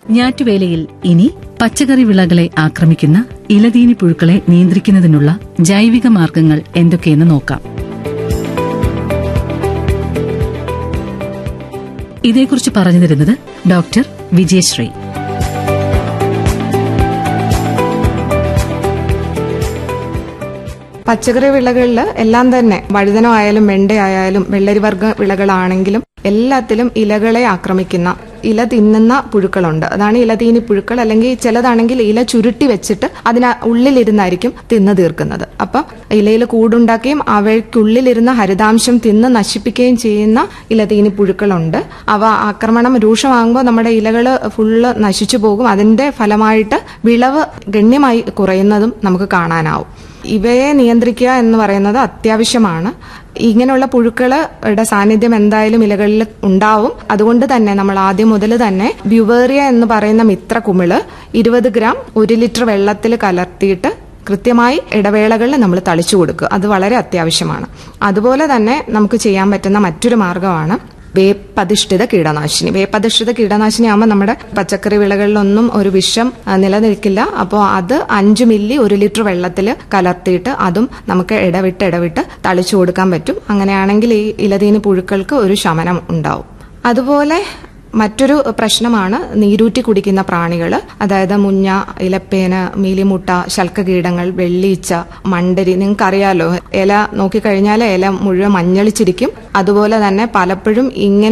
ഞാറ്റുവേലയിൽ ഇനി പച്ചക്കറി വിളകളെ ആക്രമിക്കുന്ന ഇലതീനി പുഴുക്കളെ നിയന്ത്രിക്കുന്നതിനുള്ള ജൈവിക മാർഗങ്ങൾ എന്തൊക്കെയെന്ന് നോക്കാം. ഇതേക്കുറിച്ച് പറഞ്ഞു തരുന്നത് ഡോക്ടർ വിജയശ്രീ. പച്ചക്കറി വിളകളിൽ എല്ലാം തന്നെ വഴുതന ആയാലും വെണ്ടയായാലും വെള്ളരിവർഗ വിളകളാണെങ്കിലും എല്ലാത്തിലും ഇലകളെ ആക്രമിക്കുന്ന ഇല തിന്നുന്ന പുഴുക്കളുണ്ട്. അതാണ് ഇലതീനി പുഴുക്കൾ. അല്ലെങ്കിൽ ചിലതാണെങ്കിൽ ഇല ചുരുട്ടി വെച്ചിട്ട് ഉള്ളിലിരുന്നായിരിക്കും തിന്നു തീർക്കുന്നത്. അപ്പം ഇലയിൽ കൂടുണ്ടാക്കുകയും അവയ്ക്കുള്ളിലിരുന്ന ഹരിതാംശം തിന്ന് നശിപ്പിക്കുകയും ചെയ്യുന്ന ഇലതീനി പുഴുക്കളുണ്ട്. അവ ആക്രമണം രൂക്ഷമാകുമ്പോൾ നമ്മുടെ ഇലകൾ ഫുള്ള് നശിച്ചു പോകും. അതിന്റെ ഫലമായിട്ട് വിളവ് ഗണ്യമായി കുറയുന്നതും നമുക്ക് കാണാനാവും. ഇവയെ നിയന്ത്രിക്കുക എന്ന് പറയുന്നത് അത്യാവശ്യമാണ്. ഇങ്ങനെയുള്ള പുഴുക്കളുടെ സാന്നിധ്യം എന്തായാലും ഇലകളിൽ ഉണ്ടാവും. അതുകൊണ്ട് തന്നെ നമ്മൾ ആദ്യം മുതൽ തന്നെ ബ്യുവേറിയ എന്ന് പറയുന്ന മിത്ര കുമിള് 20 ഗ്രാം 1 ലിറ്റർ വെള്ളത്തിൽ കലർത്തിയിട്ട് കൃത്യമായി ഇടവേളകളിൽ നമ്മൾ തളിച്ചു കൊടുക്കുക. അത് വളരെ അത്യാവശ്യമാണ്. അതുപോലെ തന്നെ നമുക്ക് ചെയ്യാൻ പറ്റുന്ന മറ്റൊരു മാർഗമാണ് വേപ്പധിഷ്ഠിത കീടനാശിനി. വേപ്പധിഷ്ഠിത കീടനാശിനി ആകുമ്പോൾ നമ്മുടെ പച്ചക്കറി വിളകളിലൊന്നും ഒരു വിഷം നിലനിൽക്കില്ല. അപ്പോൾ അത് 5 മില്ലി 1 ലിറ്റർ വെള്ളത്തിൽ കലർത്തിയിട്ട് അതും നമുക്ക് ഇടവിട്ട് തളിച്ചു കൊടുക്കാൻ പറ്റും. അങ്ങനെയാണെങ്കിൽ ഈ ഇലതീനി പുഴുക്കൾക്ക് ഒരു ശമനം ഉണ്ടാവും. അതുപോലെ മറ്റൊരു പ്രശ്നമാണ് നീരൂറ്റി കുടിക്കുന്ന പ്രാണികൾ. അതായത് മുഞ്ഞ, ഇലപ്പേന്, മീലിമുട്ട, ശൽക്കകീടങ്ങൾ, വെള്ളീച്ച, മണ്ടരി. നിങ്ങൾക്കറിയാലോ, ഇല നോക്കിക്കഴിഞ്ഞാൽ ഇല മുഴുവൻ മഞ്ഞളിച്ചിരിക്കും. അതുപോലെ തന്നെ പലപ്പോഴും ഇങ്ങനെ